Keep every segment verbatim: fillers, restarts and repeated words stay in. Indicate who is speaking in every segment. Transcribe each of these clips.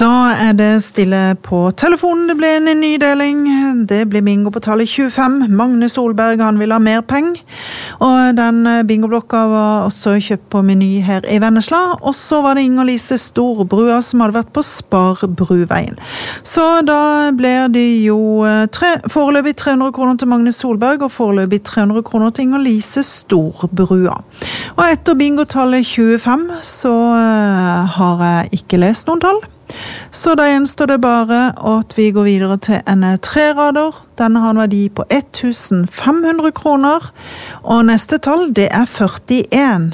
Speaker 1: Da er det stille på telefonen, det ble en nydeling, det ble bingo på tallet tjuefem, Magne Solberg, han vil ha mer peng, og den bingoblokka var også kjøpt på Meny her i Vennesla, og så var det Inger-Lise Storbrua som hadde vært på Sparbruvveien. Så da ble det jo tre, foreløpig tre hundre kroner til Magne Solberg, og foreløpig tre hundre kroner til Inger-Lise Storbrua. Og etter bingotallet tjuefem så uh, har jeg ikke lest noen tall. Så da gjenstår det bare at vi går videre til en tre-rader. Denne har en verdi på ett tusen fem hundre kroner. Og neste tall, det er førtien.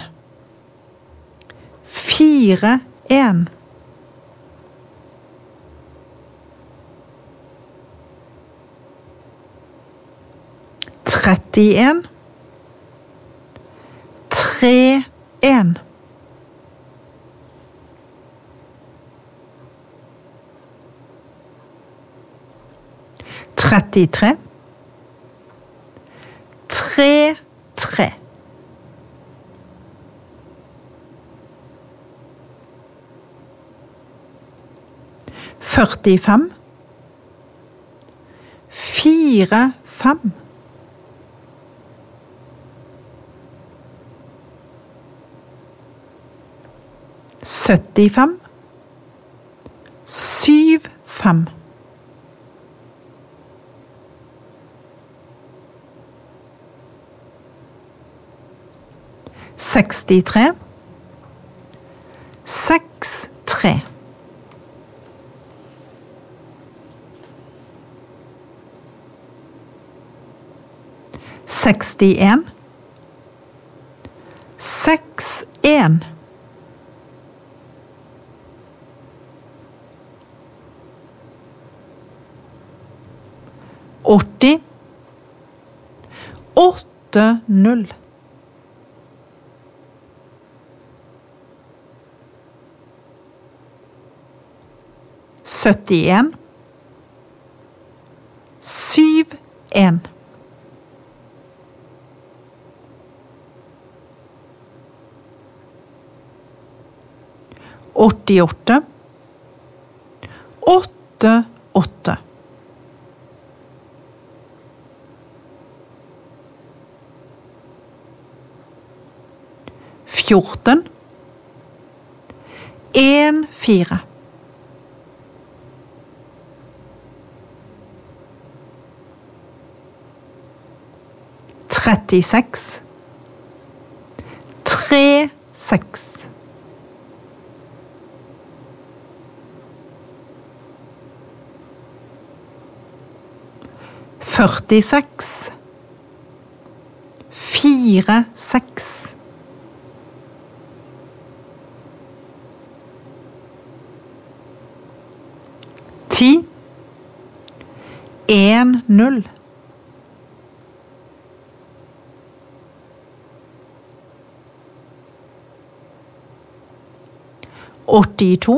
Speaker 1: fire en. trettien. tre en. trettitre. tre tre. førtifem. fire fem. syttifem. syv fem. sekstitre. seks tre. sekstien. seks en. åtti. åtte null. syttien. syv en. åttiåtte. åtte åtte. fjorten. en fire. trettiseks. tre seks. førtiseks. fire seks. ti. en null. åttito.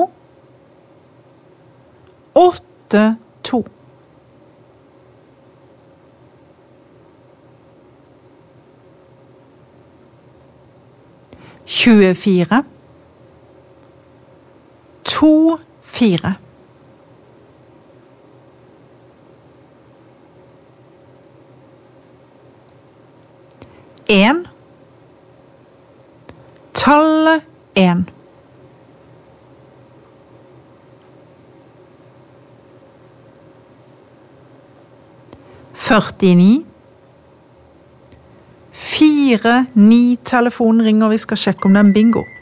Speaker 1: åtte to. tjuefire. to fire. en. Tallet en. førtini. fire ni telefonen ringer, vi skal sjekke om det er en bingo.